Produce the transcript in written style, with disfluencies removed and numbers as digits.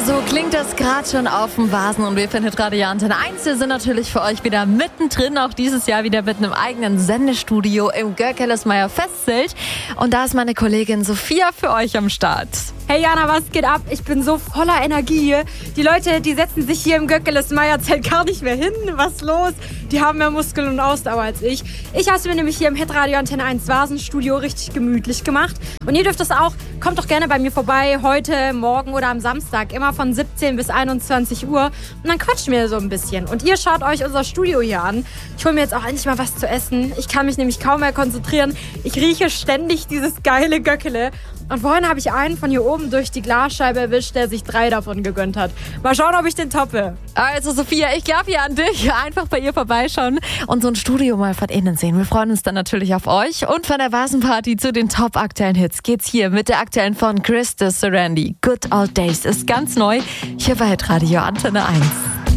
So klingt das gerade schon auf dem Vasen und wir finden Radio Antenne 1. Wir sind natürlich für euch wieder mittendrin, auch dieses Jahr wieder mit einem eigenen Sendestudio im Görkellesmeier Festzelt. Und da ist meine Kollegin Sophia für euch am Start. Hey Jana, was geht ab? Ich bin so voller Energie hier. Die Leute, die setzen sich hier im Görkellesmeier-Zelt gar nicht mehr hin. Was los? Die haben mehr Muskeln und Ausdauer als ich. Ich habe es mir nämlich hier im Hitradio Antenne 1 Vasenstudio richtig gemütlich gemacht. Und ihr dürft das auch. Kommt doch gerne bei mir vorbei, heute, morgen oder am Samstag. Immer von 17 bis 21 Uhr. Und dann quatschen wir so ein bisschen. Und ihr schaut euch unser Studio hier an. Ich hole mir jetzt auch endlich mal was zu essen. Ich kann mich nämlich kaum mehr konzentrieren. Ich rieche ständig dieses geile Göckele. Und vorhin habe ich einen von hier oben durch die Glasscheibe erwischt, der sich 3 davon gegönnt hat. Mal schauen, ob ich den toppe. Also Sophia, ich glaube hier an dich. Einfach bei ihr vorbeischauen und so ein Studio mal von innen sehen. Wir freuen uns dann natürlich auf euch. Und von der Vasenparty zu den top-aktuellen Hits geht's hier mit der aktuellen von Chris de Serendy. Good Old Days ist ganz neu. Hier bei Radio Antenne 1.